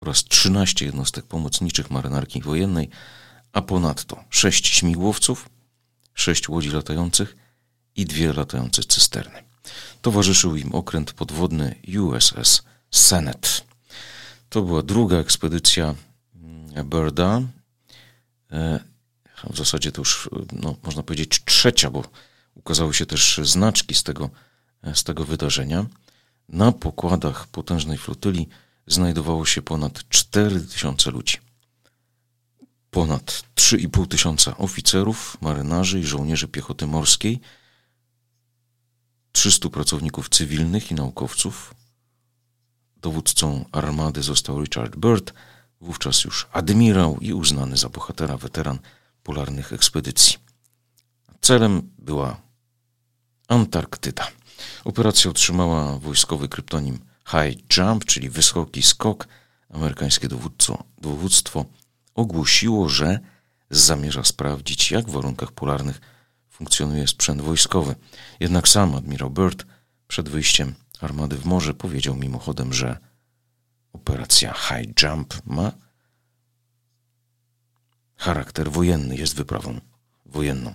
oraz 13 jednostek pomocniczych marynarki wojennej, a ponadto 6 śmigłowców, 6 łodzi latających i 2 latające cysterny. Towarzyszył im okręt podwodny USS Senate. To była druga ekspedycja Byrda. W zasadzie to już, można powiedzieć, trzecia, bo ukazały się też znaczki z tego wydarzenia. Na pokładach potężnej flotyli znajdowało się ponad 4000 ludzi. Ponad 3500 oficerów, marynarzy i żołnierzy piechoty morskiej, 300 pracowników cywilnych i naukowców. Dowódcą armady został Richard Byrd, wówczas już admirał i uznany za bohatera weteran polarnych ekspedycji. Celem była Antarktyda. Operacja otrzymała wojskowy kryptonim High Jump, czyli wysoki skok. Amerykańskie dowództwo ogłosiło, że zamierza sprawdzić, jak w warunkach polarnych funkcjonuje sprzęt wojskowy. Jednak sam admirał Byrd przed wyjściem armady w morze powiedział mimochodem, że operacja High Jump ma charakter wojenny, jest wyprawą wojenną.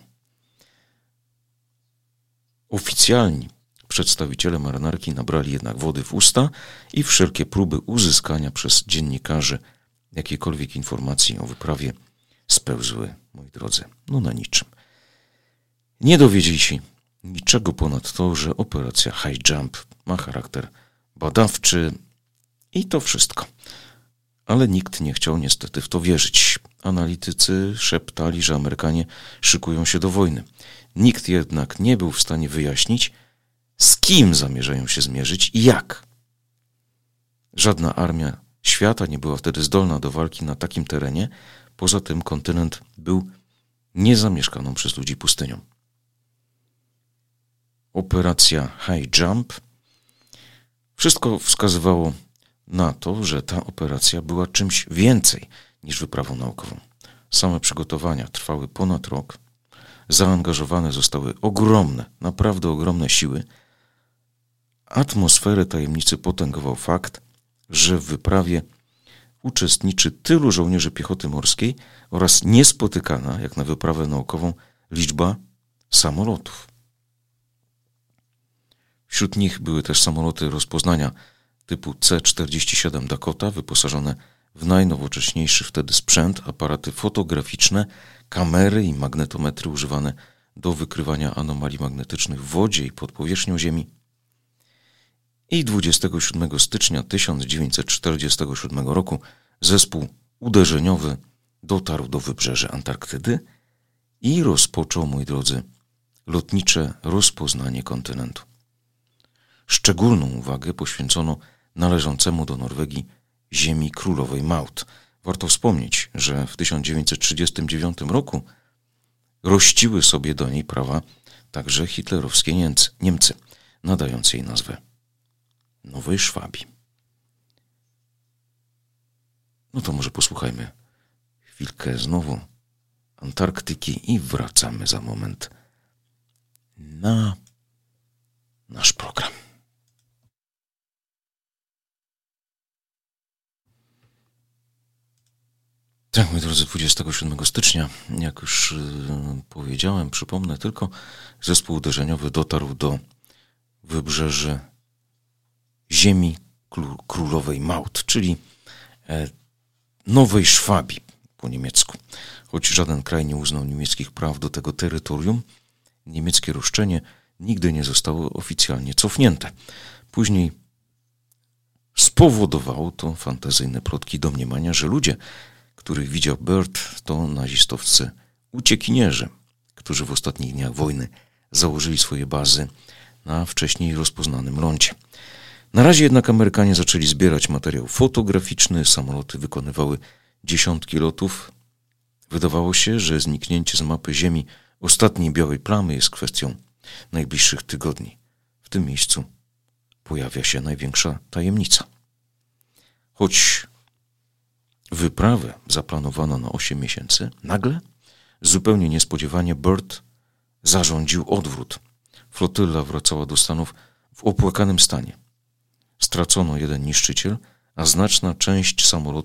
Oficjalni przedstawiciele marynarki nabrali jednak wody w usta i wszelkie próby uzyskania przez dziennikarzy jakiejkolwiek informacji o wyprawie spełzły, moi drodzy, na niczym. Nie dowiedzieli się niczego ponad to, że operacja High Jump ma charakter badawczy i to wszystko. Ale nikt nie chciał niestety w to wierzyć. Analitycy szeptali, że Amerykanie szykują się do wojny. Nikt jednak nie był w stanie wyjaśnić, z kim zamierzają się zmierzyć i jak. Żadna armia świata nie była wtedy zdolna do walki na takim terenie. Poza tym kontynent był niezamieszkaną przez ludzi pustynią. Operacja High Jump. Wszystko wskazywało na to, że ta operacja była czymś więcej niż wyprawą naukową. Same przygotowania trwały ponad rok. Zaangażowane zostały ogromne, naprawdę ogromne siły. Atmosferę tajemnicy potęgował fakt, że w wyprawie uczestniczy tylu żołnierzy piechoty morskiej oraz niespotykana, jak na wyprawę naukową, liczba samolotów. Wśród nich były też samoloty rozpoznania typu C-47 Dakota, wyposażone w najnowocześniejszy wtedy sprzęt, aparaty fotograficzne, kamery i magnetometry używane do wykrywania anomalii magnetycznych w wodzie i pod powierzchnią Ziemi. I 27 stycznia 1947 roku zespół uderzeniowy dotarł do wybrzeży Antarktydy i rozpoczął, moi drodzy, lotnicze rozpoznanie kontynentu. Szczególną uwagę poświęcono należącemu do Norwegii ziemi królowej Maud. Warto wspomnieć, że w 1939 roku rościły sobie do niej prawa także hitlerowskie Niemcy, nadając jej nazwę Nowej Szwabii. To może posłuchajmy chwilkę znowu Antarktyki i wracamy za moment na nasz program. Tak, moi drodzy, 27 stycznia, jak już powiedziałem, przypomnę tylko, zespół uderzeniowy dotarł do wybrzeży ziemi królowej Maud, czyli Nowej Szwabii po niemiecku. Choć żaden kraj nie uznał niemieckich praw do tego terytorium, niemieckie roszczenie nigdy nie zostało oficjalnie cofnięte. Później spowodowało to fantazyjne plotki domniemania, że ludzie, których widział Byrd, to nazistowscy uciekinierzy, którzy w ostatnich dniach wojny założyli swoje bazy na wcześniej rozpoznanym lądzie. Na razie jednak Amerykanie zaczęli zbierać materiał fotograficzny, samoloty wykonywały dziesiątki lotów. Wydawało się, że zniknięcie z mapy Ziemi ostatniej białej plamy jest kwestią najbliższych tygodni. W tym miejscu pojawia się największa tajemnica. Choć wyprawę zaplanowano na 8 miesięcy, nagle, zupełnie niespodziewanie, Byrd zarządził odwrót. Flotyla wracała do Stanów w opłakanym stanie. Stracono 1 niszczyciel, a znaczna część samolotu